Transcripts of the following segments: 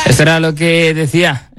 Esto era lo que decía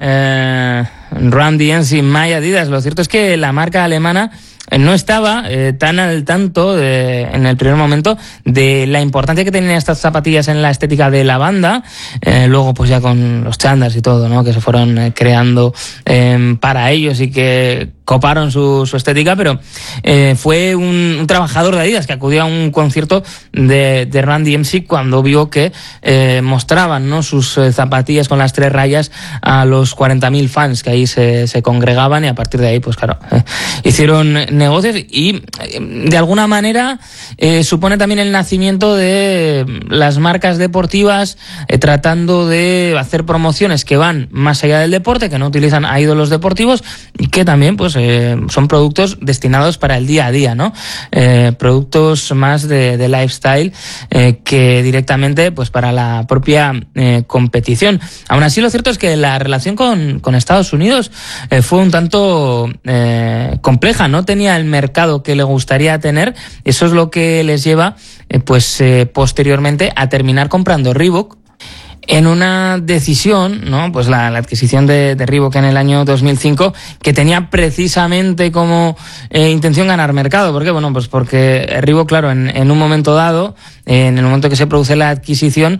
Run DMC, My Adidas. Lo cierto es que la marca alemana no estaba tan al tanto en el primer momento de la importancia que tenían estas zapatillas en la estética de la banda. Luego pues ya con los chandals y todo, ¿no?, que se fueron creando para ellos y que coparon su estética, pero fue un trabajador de Adidas que acudió a un concierto de Run DMC cuando vio que mostraban, ¿no?, sus zapatillas con las 3 rayas a los 40.000 fans que ahí se congregaban, y a partir de ahí pues claro, hicieron negocios y de alguna manera supone también el nacimiento de las marcas deportivas tratando de hacer promociones que van más allá del deporte, que no utilizan a ídolos deportivos y que también pues son productos destinados para el día a día, ¿no? Productos más de lifestyle que directamente pues para la propia competición. Aún así, lo cierto es que la relación con Estados Unidos fue un tanto compleja, no tenía el mercado que le gustaría tener. Eso es lo que les lleva posteriormente a terminar comprando Reebok, en una decisión, ¿no?, pues la adquisición de Reebok en el año 2005, que tenía precisamente como intención ganar mercado. ¿Por qué? Bueno, pues porque Reebok, claro, en un momento dado, en el momento que se produce la adquisición,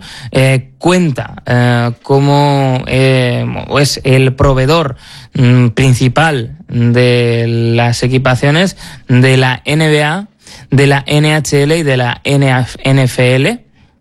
cuenta como es el proveedor principal de las equipaciones de la NBA, de la NHL y de la NFL.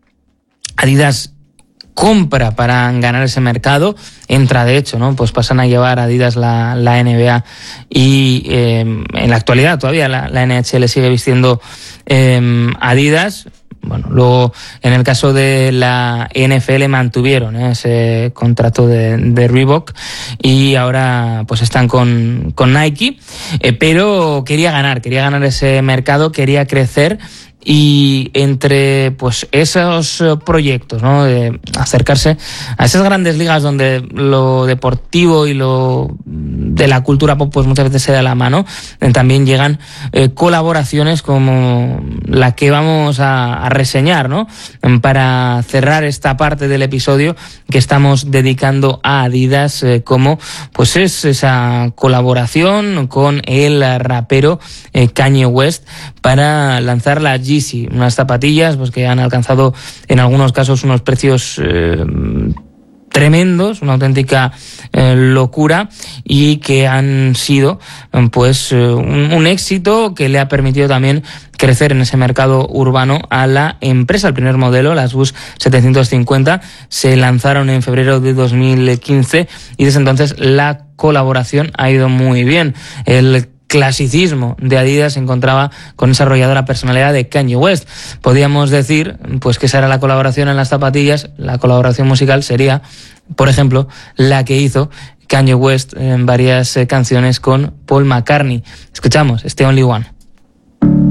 Adidas compra para ganar ese mercado, entra de hecho, ¿no? Pues pasan a llevar Adidas la NBA y en la actualidad todavía la NHL sigue vistiendo Adidas. Bueno, luego en el caso de la NFL mantuvieron ese contrato de Reebok y ahora pues están con Nike, pero quería ganar ese mercado, quería crecer. Y entre pues esos proyectos, ¿no?, de acercarse a esas grandes ligas donde lo deportivo y lo de la cultura pop pues muchas veces se da la mano, también llegan colaboraciones como la que vamos a reseñar, ¿no?, para cerrar esta parte del episodio que estamos dedicando a Adidas, como pues es esa colaboración con el rapero Kanye West para lanzar la Yeezy, unas zapatillas pues que han alcanzado en algunos casos unos precios tremendos, una auténtica locura, y que han sido pues un éxito que le ha permitido también crecer en ese mercado urbano a la empresa. El primer modelo, las Boost 750, se lanzaron en febrero de 2015 y desde entonces la colaboración ha ido muy bien. El clasicismo de Adidas se encontraba con esa arrolladora personalidad de Kanye West. Podíamos decir pues que esa era la colaboración en las zapatillas. La colaboración musical sería, por ejemplo, la que hizo Kanye West en varias canciones con Paul McCartney. Escuchamos este Only One.